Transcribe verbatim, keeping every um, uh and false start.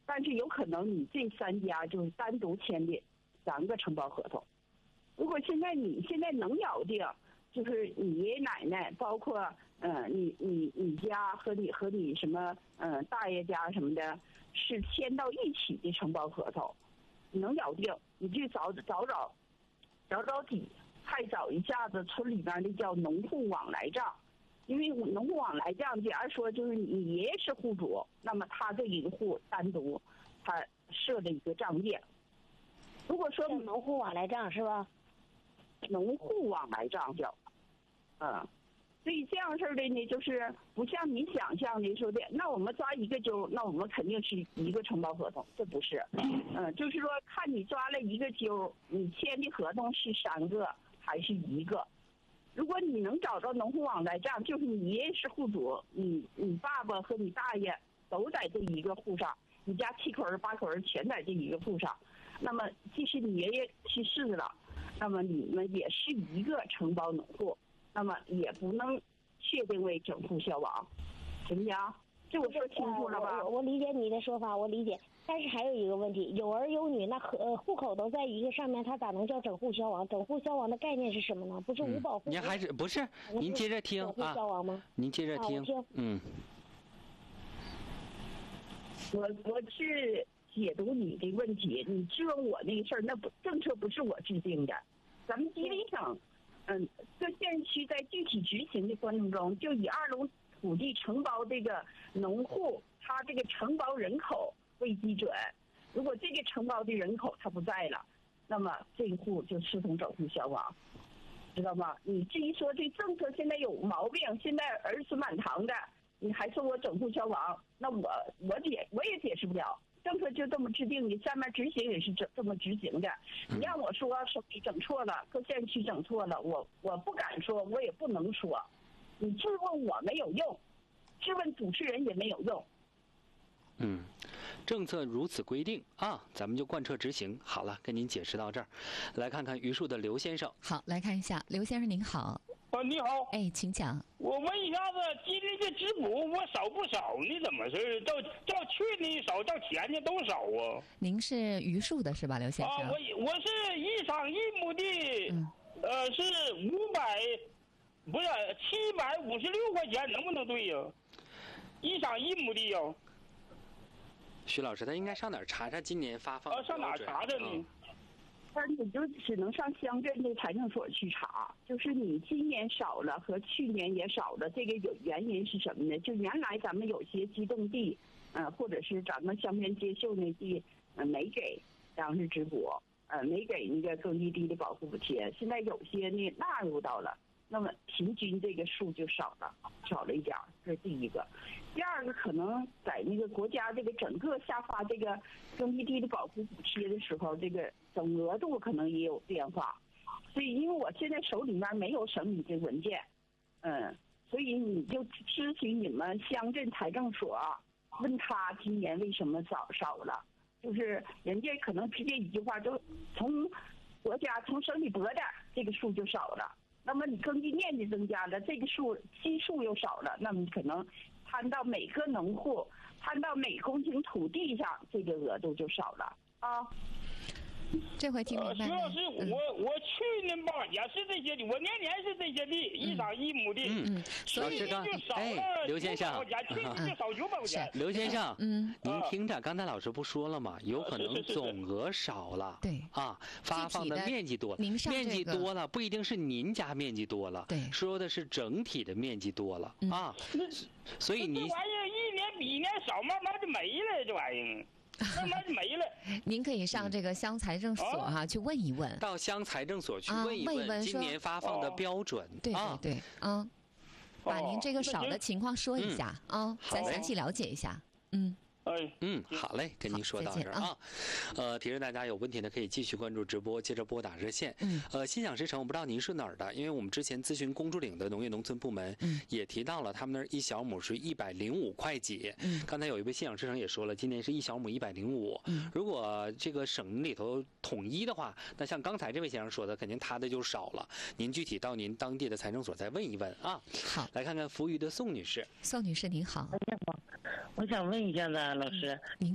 但是有可能你这三家就是单独签的三个承包合同。如果现在你现在能咬定，就是你爷爷奶奶，包括呃你你你家和你和你什么呃大爷家什么的，是签到一起的承包合同，你能咬定，你就找找找找找底，再找一下子村里边的叫农户往来账。因为农户往来账，假如说就是你爷爷是户主，那么他这一个户单独他设了一个账页。如果说农户往来账是吧？ 农户往来账叫，嗯，所以这样式的呢，就是不像你想象的说的，那我们抓一个阄，那我们肯定是一个承包合同，这不是，嗯，就是说看你抓了一个阄，你签的合同是三个还是一个。如果你能找到农户往来账，就是你爷爷是户主，你你爸爸和你大爷都在这一个户上，你家七口人八口人全在这一个户上，那么即使你爷爷去世了，那么你们也是一个承包农户，那么也不能确定为整户消亡，行不行？这我说清楚了吧？ 我我理解你的说法，我理解。但是还有一个问题，有儿有女，那和呃户口都在一个上面，他咋能叫整户消亡？整户消亡的概念是什么呢？不是无保护？ 您还是不是？您接着听啊。整户消亡吗？您接着听。 听嗯。 我我是解读你的问题，你质问我那个事儿，那不政策不是我制定的，咱们吉林省，嗯，各县区在具体执行的过程中，就以二农土地承包这个农户，他这个承包人口为基准，如果这个承包的人口他不在了，那么这个户就视同整户消亡，知道吗？你至于说这政策现在有毛病，现在儿孙满堂的，你还说我整户消亡，那我我解我也解释不了。政策就这么制定的，下面执行也是这这么执行的。你让我说手里整错了，各县区整错了，我我不敢说，我也不能说。你质问我没有用，质问主持人也没有用。 嗯，政策如此规定啊，咱们就贯彻执行。好了，跟您解释到这儿，来看看榆树的刘先生。 好，来看一下，刘先生您好。 啊，你好。 哎，请讲。 我问一下子，吉林的质补我少不少呢？怎么是照照去年少，照前年都少啊？ 您是榆树的是吧，刘先生？ 啊，我我是一场一亩地， 嗯、 呃，是五百，不是七百五十六块钱，能不能对呀、啊？一场一亩地呀、啊。 徐老师，他应该上哪儿查查今年发放？ 啊，上哪儿查查呢？ 那你就只能上乡镇的财政所去查，就是你今年少了和去年也少了，这个有原因是什么呢？就原来咱们有些机动地，呃，或者是咱们乡边接秀那地，呃，没给粮食直补，呃，没给那个耕地地的保护补贴，现在有些呢纳入到了，那么平均这个数就少了，少了一点，这是第一个。第二个，可能在那个国家这个整个下发这个耕地地的保护补贴的时候，这个总额度可能也有变化。所以，因为我现在手里面没有审理这文件，嗯，所以你就咨询你们乡镇财政所，问他今年为什么少少了，就是人家可能直接一句话，就从国家从省里拨的这个数就少了。那么你耕地面积增加了，这个数基数又少了，那么你可能摊到每个农户，摊到每公顷土地上，这个额度就少了啊。 这回听明白了。 徐老师，我我去年吧也是这些地，我年年是这些地，一场一亩地， 嗯， 去年就少了刘先生， 去年就少九百块钱。 刘先生， 嗯， 您听着，刚才老师不说了吗？有可能总额少了， 对啊，发放的面积多， 面积多了不一定是您家面积多了， 对， 说的是整体的面积多了啊，所以你这玩意儿一年比一年少，慢慢就没了，这玩意儿。慢慢就没了。 您可以上这个乡财政所哈、啊、去问一问， 到乡财政所去问一问一问今年发放的标准。 对对对，啊，把您这个少的情况说一下啊，咱详细了解一下。嗯。 嗯，好嘞，跟您说到这儿啊。呃，提示大家有问题呢，可以继续关注直播，接着拨打热线。 嗯。 呃，心想事成，我不知道您是哪儿的，因为我们之前咨询公主岭的农业农村部门， 嗯， 也提到了他们那儿一小亩是一百零五块几。 嗯。 刚才有一位心想事成也说了，今年是一小亩一百零五。 嗯。 如果这个省里头统一的话，那像刚才这位先生说的，肯定他的就少了。您具体到您当地的财政所再问一问啊。 好。 来看看扶余的宋女士。 宋女士您好。 我想问一下呢，老师。 您。